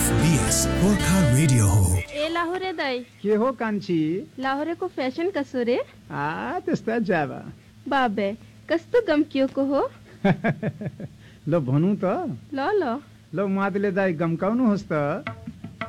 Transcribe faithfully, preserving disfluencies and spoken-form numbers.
FBS Gorkha radio हो। ए लाहोरे दाई के हो कान्छी? लाहोरेको फेसन कसो रे? आ त्यस्ता जाबा बाबे कस्तो गम्कियोको हो? ल भनौँ त। ल ल ल मादले दाई गम्काउनुहोस् त।